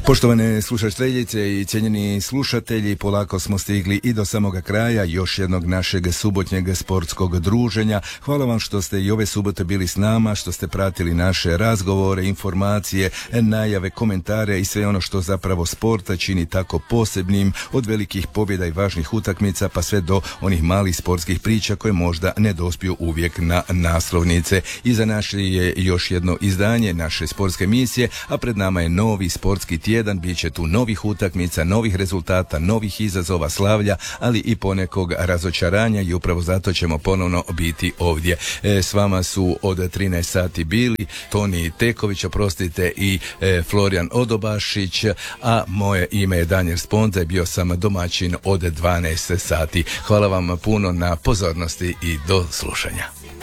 Poštovane slušateljice i cijenjeni slušatelji, polako smo stigli i do samoga kraja još jednog našeg subotnjeg sportskog druženja. Hvala vam što ste i ove subote bili s nama, što ste pratili naše razgovore, informacije, najave, komentare i sve ono što zapravo sporta čini tako posebnim, od velikih pobjeda i važnih utakmica pa sve do onih malih sportskih priča koje možda ne dospiju uvijek na naslovnice. Iza nas je još jedno izdanje naše sportske emisije, a pred nama je novi sportski tjedan, bit će tu novih utakmica, novih rezultata, novih izazova, slavlja, ali i ponekog razočaranja i upravo zato ćemo ponovno biti ovdje. S vama su od 13 sati bili Toni Teković, oprostite, i Florijan Odobašić, a moje ime je Danijel Sponza i bio sam domaćin od 12 sati. Hvala vam puno na pozornosti i do slušanja.